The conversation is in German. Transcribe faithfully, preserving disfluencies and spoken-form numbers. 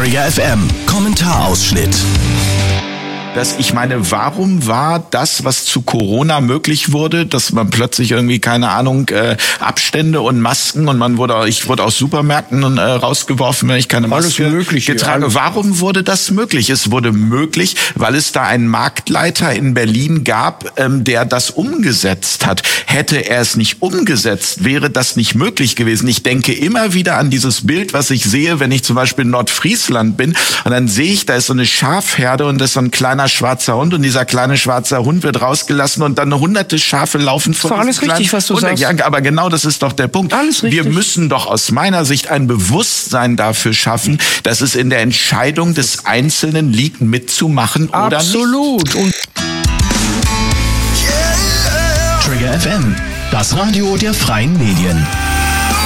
Trigger F M, Kommentarausschnitt. dass ich meine, warum war das, was zu Corona möglich wurde, dass man plötzlich irgendwie, keine Ahnung, äh, Abstände und Masken und man wurde, ich wurde aus Supermärkten äh, rausgeworfen, wenn ich keine Maske möglich, getragen habe. Warum wurde das möglich? Es wurde möglich, weil es da einen Marktleiter in Berlin gab, ähm, der das umgesetzt hat. Hätte er es nicht umgesetzt, wäre das nicht möglich gewesen. Ich denke immer wieder an dieses Bild, was ich sehe, wenn ich zum Beispiel in Nordfriesland bin und dann sehe ich, da ist so eine Schafherde und das ist so ein kleiner schwarzer Hund und dieser kleine schwarze Hund wird rausgelassen und dann hunderte Schafe laufen vor. Das ist doch alles richtig, was du Hund. sagst. Ja, aber genau das ist doch der Punkt. Alles richtig. Wir müssen doch aus meiner Sicht ein Bewusstsein dafür schaffen, dass es in der Entscheidung des Einzelnen liegt, mitzumachen oder nicht. Absolut. Und Trigger F M, das Radio der freien Medien.